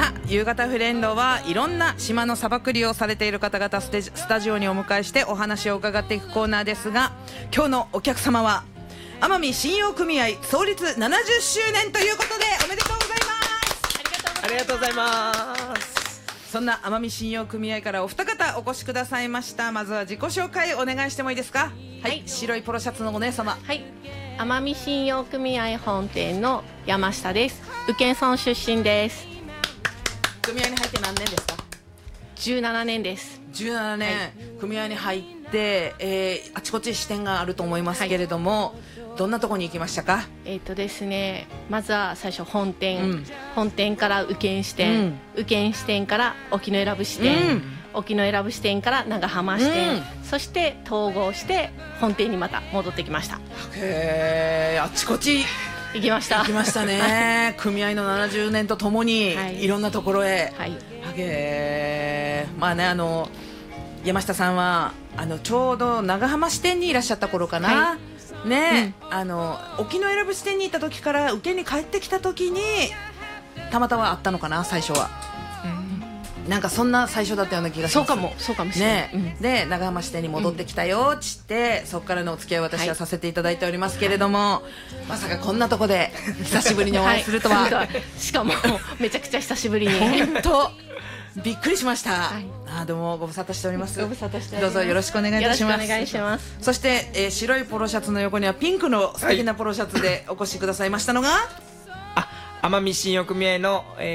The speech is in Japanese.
さあ夕方フレンドはいろんな島の砂漠利用されている方々スタジオにお迎えしてお話を伺っていくコーナーですが、今日のお客様は奄美信用組合創立70周年ということでおめでとうございます。 ありがとうございます。 そんな奄美信用組合からお二方お越しくださいました。まずは自己紹介お願いしてもいいですか。はい、白いポロシャツのお姉様。 はい、奄美信用組合本店の山下です。宇検村出身です。 組合に入って何年ですか。 17年です。 17年、はい、組合に入って、あちこち支店があると思いますけれども、はい、どんなところに行きましたか。 ですね、まずは最初本店、本店から宇検支店、宇検支店から沖永良部支店、沖永良部支店から長浜支店、そして統合して本店にまた戻ってきました。 へー、あちこち行きました。 行きましたね組合の70年とともに、はい、いろんなところへ、はい、まあね、山下さんはちょうど長浜支店にいらっしゃった頃かな、はいね、沖永良部支店にいた時から受けに帰ってきた時にたまたまあったのかな、最初は。なんかそんな最初だったような気がします。 そうかもしれない、 ね、で長浜支店に戻ってきたよっつって、そこからのお付き合いを私はさせていただいておりますけれども、まさかこんなとこで久しぶりにお会いするとは、 はい、しかもめちゃくちゃ久しぶりに本当びっくりしました、はい、どうもご無沙汰しております。 ご無沙汰しております。 どうぞよろしくお願いいたします。 よろしくお願いします。 そして、白いポロシャツの横にはピンクの素敵なポロシャツでお越しくださいましたのが、 奄美信用組合の、